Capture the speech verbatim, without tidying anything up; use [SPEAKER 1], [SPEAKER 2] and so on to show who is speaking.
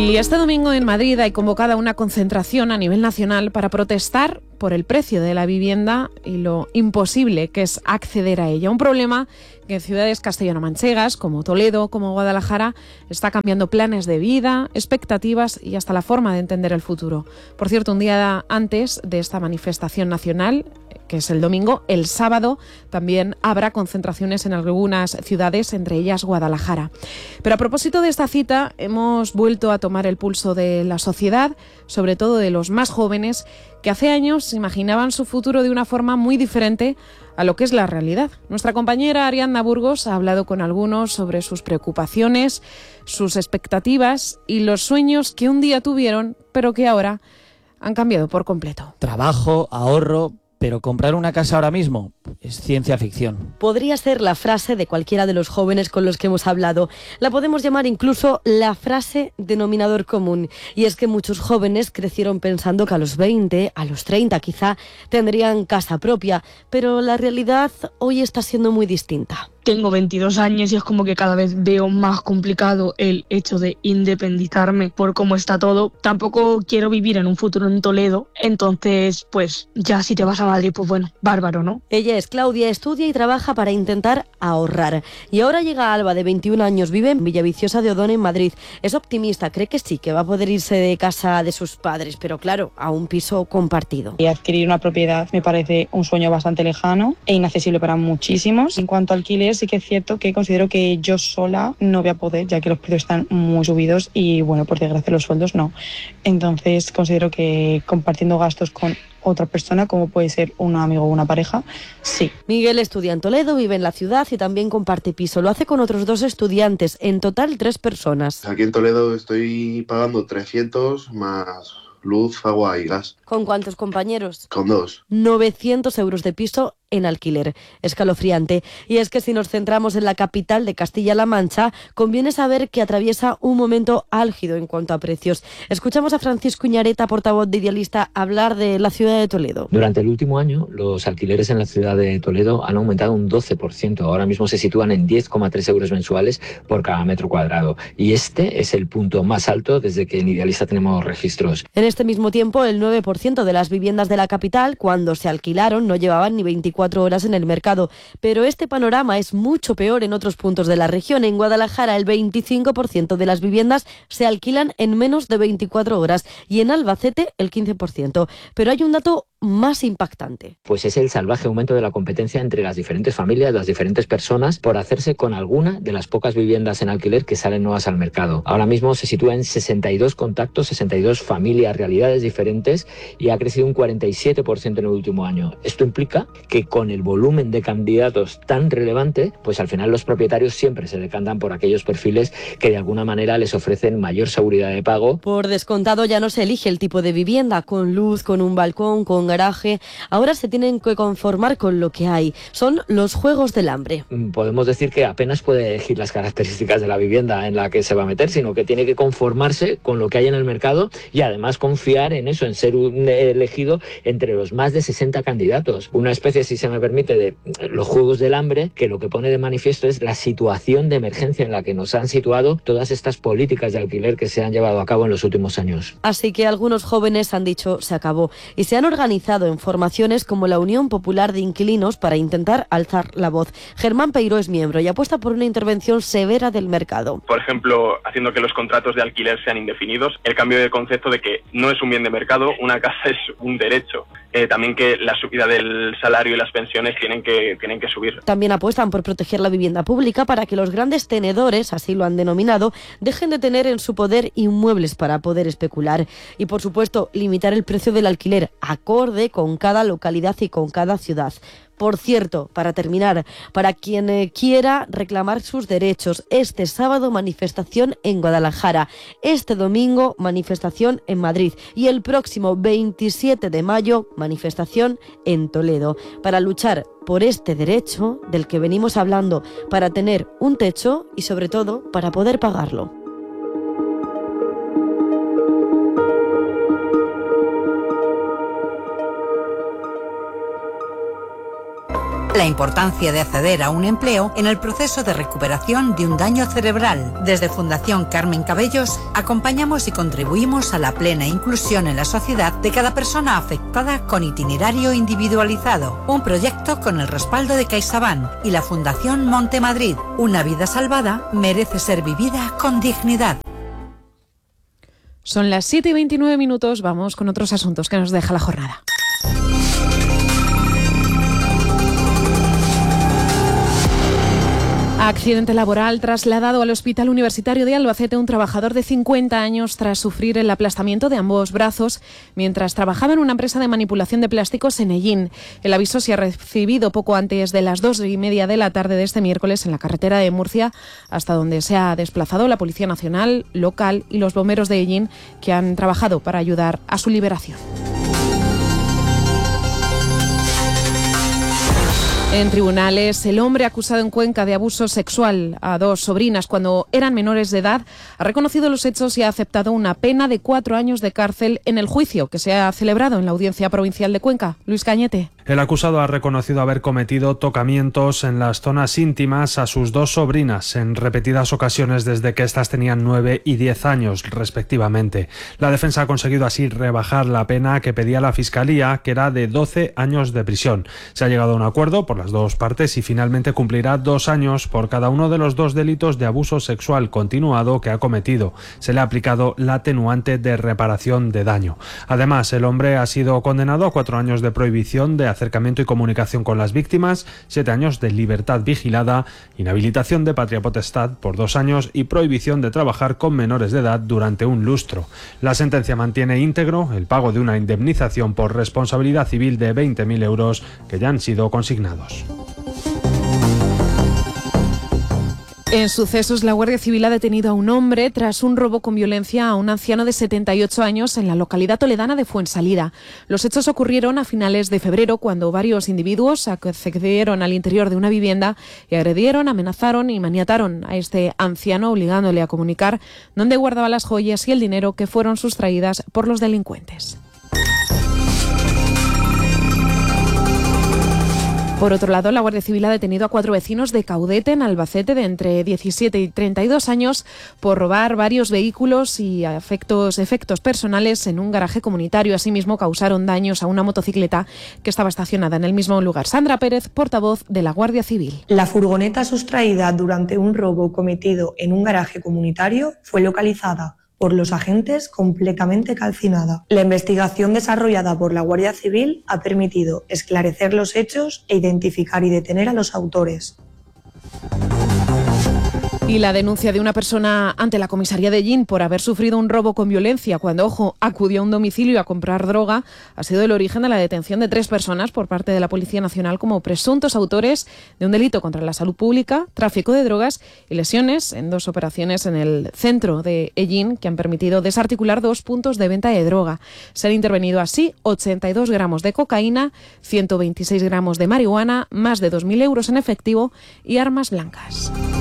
[SPEAKER 1] Y este domingo en Madrid hay convocada una concentración a nivel nacional para protestar por el precio de la vivienda y lo imposible que es acceder a ella. Un problema que en ciudades castellano-manchegas como Toledo, como Guadalajara, está cambiando planes de vida, expectativas y hasta la forma de entender el futuro. Por cierto, un día antes de esta manifestación nacional, que es el domingo, el sábado también habrá concentraciones en algunas ciudades, entre ellas Guadalajara. Pero a propósito de esta cita, hemos vuelto a tomar el pulso de la sociedad, sobre todo de los más jóvenes, que hace años imaginaban su futuro de una forma muy diferente a lo que es la realidad. Nuestra compañera Ariadna Burgos ha hablado con algunos sobre sus preocupaciones, sus expectativas y los sueños que un día tuvieron, pero que ahora han cambiado por completo.
[SPEAKER 2] Trabajo, ahorro, pero comprar una casa ahora mismo es ciencia ficción.
[SPEAKER 3] Podría ser la frase de cualquiera de los jóvenes con los que hemos hablado. La podemos llamar incluso la frase denominador común. Y es que muchos jóvenes crecieron pensando que a los veinte, a los treinta quizá, tendrían casa propia. Pero la realidad hoy está siendo muy distinta.
[SPEAKER 4] Tengo veintidós años y es como que cada vez veo más complicado el hecho de independizarme por cómo está todo. Tampoco quiero vivir en un futuro en Toledo, entonces pues ya si te vas a Madrid, pues bueno, bárbaro, ¿no?
[SPEAKER 3] Ella es Claudia, estudia y trabaja para intentar ahorrar. Y ahora llega Alba, de veintiún años, vive en Villaviciosa de Odón, en Madrid. Es optimista, cree que sí, que va a poder irse de casa de sus padres, pero claro, a un piso compartido.
[SPEAKER 5] Y adquirir una propiedad me parece un sueño bastante lejano e inaccesible para muchísimos. En cuanto a alquiler, sí que es cierto que considero que yo sola no voy a poder, ya que los precios están muy subidos y, bueno, por desgracia los sueldos no. Entonces considero que compartiendo gastos con otra persona, como puede ser un amigo o una pareja, sí.
[SPEAKER 3] Miguel estudia en Toledo, vive en la ciudad y también comparte piso. Lo hace con otros dos estudiantes, en total tres personas.
[SPEAKER 6] Aquí en Toledo estoy pagando trescientos más luz, agua y gas.
[SPEAKER 3] ¿Con cuántos compañeros?
[SPEAKER 6] Con dos.
[SPEAKER 3] novecientos euros de piso en alquiler. Escalofriante. Y es que si nos centramos en la capital de Castilla-La Mancha, conviene saber que atraviesa un momento álgido en cuanto a precios. Escuchamos a Francisco Iñareta, portavoz de Idealista, hablar de la ciudad de Toledo.
[SPEAKER 7] Durante el último año, los alquileres en la ciudad de Toledo han aumentado un doce por ciento. Ahora mismo se sitúan en diez coma tres euros mensuales por cada metro cuadrado. Y este es el punto más alto desde que en Idealista tenemos registros.
[SPEAKER 3] En este mismo tiempo, el nueve por ciento de las viviendas de la capital, cuando se alquilaron, no llevaban ni veinticuatro horas en el mercado. Pero este panorama es mucho peor en otros puntos de la región. En Guadalajara, el veinticinco por ciento de las viviendas se alquilan en menos de veinticuatro horas y en Albacete el quince por ciento. Pero hay un dato más impactante.
[SPEAKER 7] Pues es el salvaje aumento de la competencia entre las diferentes familias, las diferentes personas, por hacerse con alguna de las pocas viviendas en alquiler que salen nuevas al mercado. Ahora mismo se sitúa en sesenta y dos contactos, sesenta y dos familias, realidades diferentes, y ha crecido un cuarenta y siete por ciento en el último año. Esto implica que con el volumen de candidatos tan relevante, pues al final los propietarios siempre se decantan por aquellos perfiles que de alguna manera les ofrecen mayor seguridad de pago.
[SPEAKER 3] Por descontado ya no se elige el tipo de vivienda, con luz, con un balcón, con garaje. Ahora se tienen que conformar con lo que hay. Son los juegos del hambre.
[SPEAKER 7] Podemos decir que apenas puede elegir las características de la vivienda en la que se va a meter, sino que tiene que conformarse con lo que hay en el mercado y además confiar en eso, en ser un elegido entre los más de sesenta candidatos. Una especie, si se me permite, de los juegos del hambre, que lo que pone de manifiesto es la situación de emergencia en la que nos han situado todas estas políticas de alquiler que se han llevado a cabo en los últimos años.
[SPEAKER 3] Así que algunos jóvenes han dicho se acabó y se han organizado en formaciones como la Unión Popular de Inquilinos para intentar alzar la voz. Germán Peiró es miembro y apuesta por una intervención severa del mercado.
[SPEAKER 8] Por ejemplo, haciendo que los contratos de alquiler sean indefinidos, el cambio de concepto de que no es un bien de mercado, una casa es un derecho. Eh, también que la subida del salario y las pensiones tienen que, tienen que subir.
[SPEAKER 3] También apuestan por proteger la vivienda pública para que los grandes tenedores, así lo han denominado, dejen de tener en su poder inmuebles para poder especular. Y por supuesto, limitar el precio del alquiler acorde con cada localidad y con cada ciudad. Por cierto, para terminar, para quien eh, quiera reclamar sus derechos, este sábado manifestación en Guadalajara, este domingo manifestación en Madrid y el próximo veintisiete de mayo manifestación en Toledo, para luchar por este derecho del que venimos hablando, para tener un techo y sobre todo para poder pagarlo.
[SPEAKER 9] La importancia de acceder a un empleo en el proceso de recuperación de un daño cerebral. Desde Fundación Carmen Cabellos acompañamos y contribuimos a la plena inclusión en la sociedad de cada persona afectada con itinerario individualizado. Un proyecto con el respaldo de CaixaBank y la Fundación Montemadrid. Una vida salvada merece ser vivida con dignidad.
[SPEAKER 1] Son las siete y veintinueve minutos, vamos con otros asuntos que nos deja la jornada. Accidente laboral trasladado al Hospital Universitario de Albacete un trabajador de cincuenta años tras sufrir el aplastamiento de ambos brazos mientras trabajaba en una empresa de manipulación de plásticos en Ellín. El aviso se ha recibido poco antes de las dos y media de la tarde de este miércoles en la carretera de Murcia, hasta donde se ha desplazado la Policía Nacional, local y los bomberos de Ellín, que han trabajado para ayudar a su liberación. En tribunales, el hombre acusado en Cuenca de abuso sexual a dos sobrinas cuando eran menores de edad ha reconocido los hechos y ha aceptado una pena de cuatro años de cárcel en el juicio que se ha celebrado en la Audiencia Provincial de Cuenca. Luis Cañete.
[SPEAKER 10] El acusado ha reconocido haber cometido tocamientos en las zonas íntimas a sus dos sobrinas en repetidas ocasiones desde que éstas tenían nueve y diez años, respectivamente. La defensa ha conseguido así rebajar la pena que pedía la Fiscalía, que era de doce años de prisión. Se ha llegado a un acuerdo por las dos partes y finalmente cumplirá dos años por cada uno de los dos delitos de abuso sexual continuado que ha cometido. Se le ha aplicado la atenuante de reparación de daño. Además, el hombre ha sido condenado a cuatro años de prohibición de acercamiento y comunicación con las víctimas, siete años de libertad vigilada, inhabilitación de patria potestad por dos años y prohibición de trabajar con menores de edad durante un lustro. La sentencia mantiene íntegro el pago de una indemnización por responsabilidad civil de veinte mil euros que ya han sido consignados.
[SPEAKER 1] En sucesos, la Guardia Civil ha detenido a un hombre tras un robo con violencia a un anciano de setenta y ocho años en la localidad toledana de Fuensalida. Los hechos ocurrieron a finales de febrero cuando varios individuos accedieron al interior de una vivienda y agredieron, amenazaron y maniataron a este anciano, obligándole a comunicar dónde guardaba las joyas y el dinero que fueron sustraídas por los delincuentes. Por otro lado, la Guardia Civil ha detenido a cuatro vecinos de Caudete, en Albacete, de entre diecisiete y treinta y dos años, por robar varios vehículos y efectos, efectos personales en un garaje comunitario. Asimismo, causaron daños a una motocicleta que estaba estacionada en el mismo lugar. Sandra Pérez, portavoz de la Guardia Civil.
[SPEAKER 11] La furgoneta sustraída durante un robo cometido en un garaje comunitario fue localizada por los agentes completamente calcinada. La investigación desarrollada por la Guardia Civil ha permitido esclarecer los hechos e identificar y detener a los autores.
[SPEAKER 1] Y la denuncia de una persona ante la comisaría de Ellín por haber sufrido un robo con violencia cuando, ojo, acudió a un domicilio a comprar droga ha sido el origen de la detención de tres personas por parte de la Policía Nacional como presuntos autores de un delito contra la salud pública, tráfico de drogas y lesiones en dos operaciones en el centro de Ellín que han permitido desarticular dos puntos de venta de droga. Se han intervenido así ochenta y dos gramos de cocaína, ciento veintiséis gramos de marihuana, más de dos mil euros en efectivo y armas blancas.